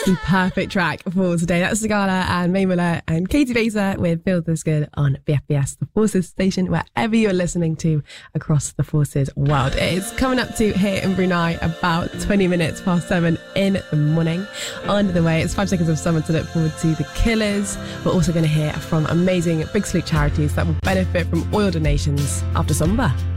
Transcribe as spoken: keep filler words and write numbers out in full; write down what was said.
The perfect track for today. That's Sigala and Mae Muller and Katie Baser with Feel This Good on B F B S, the Forces station, wherever you're listening to across the Forces world. It is coming up to here in Brunei about twenty minutes past seven in the morning. On the way, it's five seconds of summer to look forward to The Killers. We're also going to hear from amazing Big Salute charities that will benefit from oil donations after Somba.